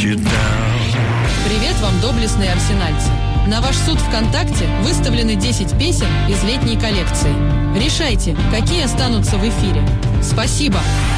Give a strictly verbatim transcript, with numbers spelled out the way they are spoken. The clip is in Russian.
you down. Привет вам, доблестные арсенальцы. На ваш суд ВКонтакте выставлены десять песен из летней коллекции. Решайте, какие останутся в эфире. Спасибо.